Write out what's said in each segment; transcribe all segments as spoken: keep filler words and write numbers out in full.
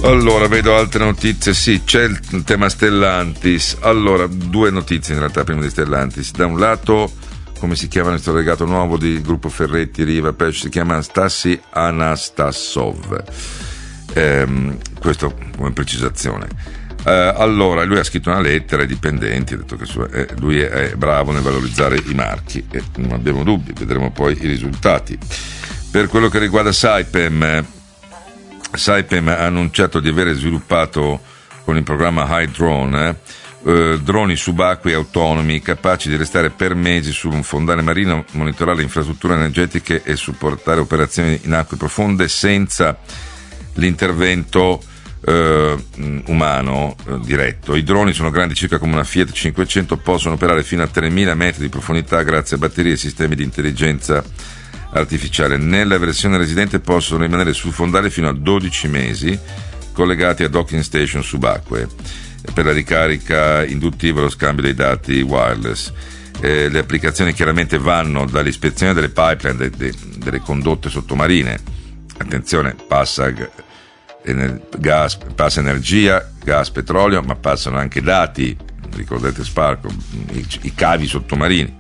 Allora, vedo altre notizie. Sì, c'è il tema Stellantis. Allora, due notizie in realtà prima di Stellantis. Da un lato, come si chiama questo legato nuovo di gruppo Ferretti Riva Pesce, si chiama Stassi Anastassov. Ehm, questo come precisazione. Eh, allora, lui ha scritto una lettera ai dipendenti, ha detto che su, eh, lui è, è bravo nel valorizzare i marchi e non abbiamo dubbi, vedremo poi i risultati. Per quello che riguarda Saipem, Saipem ha annunciato di aver sviluppato con il programma High Drone eh, droni subacquei autonomi capaci di restare per mesi su un fondale marino, monitorare le infrastrutture energetiche e supportare operazioni in acque profonde senza l'intervento eh, umano eh, diretto. I droni sono grandi circa come una Fiat cinquecento, possono operare fino a tremila metri di profondità grazie a batterie e sistemi di intelligenza artificiale. Nella versione residente possono rimanere sul fondale fino a dodici mesi collegati a docking station subacquee per la ricarica induttiva e lo scambio dei dati wireless. Eh, le applicazioni chiaramente vanno dall'ispezione delle pipeline, de, de, delle condotte sottomarine, attenzione, passa, ener, gas, passa energia, gas, petrolio, ma passano anche dati, ricordate Sparco, i, i cavi sottomarini.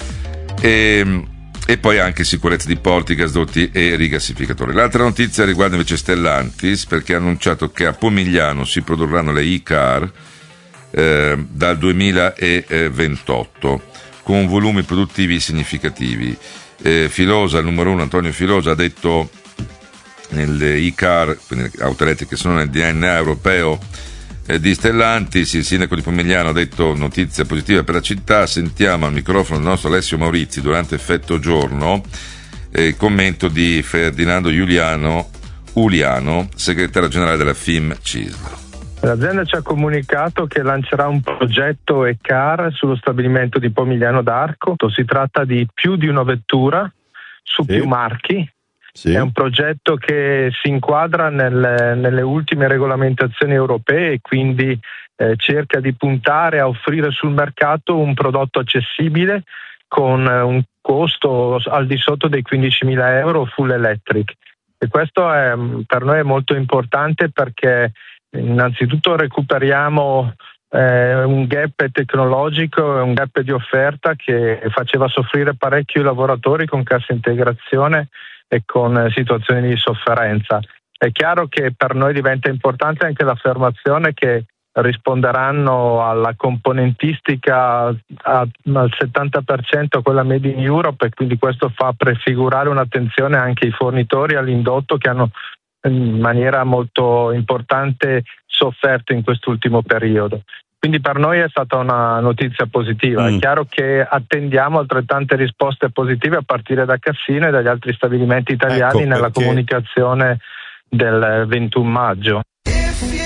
E, e poi anche sicurezza di porti, gasdotti e rigassificatori. L'altra notizia riguarda invece Stellantis, perché ha annunciato che a Pomigliano si produrranno le e-car eh, dal duemilaventotto con volumi produttivi significativi. Eh, Filosa, il numero uno Antonio Filosa, ha detto nelle e-car, quindi le auto elettriche sono nel D N A europeo eh, di Stellantis. Il sindaco di Pomigliano ha detto notizia positiva per la città. Sentiamo al microfono il nostro Alessio Maurizi durante Effetto Giorno eh, il commento di Ferdinando Giuliano Uliano, segretario generale della F I M C I S L. L'azienda ci ha comunicato che lancerà un progetto e-car sullo stabilimento di Pomigliano d'Arco. Si tratta di più di una vettura su sì. più marchi. Sì. È un progetto che si inquadra nel, nelle ultime regolamentazioni europee e quindi eh, cerca di puntare a offrire sul mercato un prodotto accessibile con eh, un costo al di sotto dei quindicimila euro full electric. E questo è, per noi è molto importante perché innanzitutto recuperiamo eh, un gap tecnologico e un gap di offerta che faceva soffrire parecchio i lavoratori con cassa integrazione e con situazioni di sofferenza. È chiaro che per noi diventa importante anche l'affermazione che risponderanno alla componentistica a, al settanta per cento a quella made in Europe, e quindi questo fa prefigurare un'attenzione anche ai fornitori all'indotto che hanno in maniera molto importante sofferto in quest'ultimo periodo. Quindi per noi è stata una notizia positiva. Mm. È chiaro che attendiamo altrettante risposte positive a partire da Cassino e dagli altri stabilimenti italiani ecco nella comunicazione del ventuno maggio.